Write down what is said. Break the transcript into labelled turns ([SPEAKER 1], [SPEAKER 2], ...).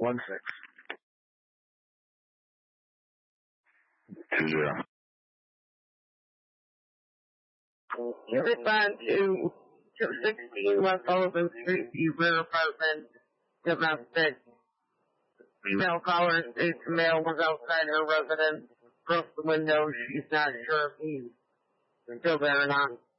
[SPEAKER 1] 20.
[SPEAKER 2] You respond to 216 West Sullivan Street, the rear apartment, domestic. Female caller states the male was outside her residence, broke the window. She's not sure if he's still there or not.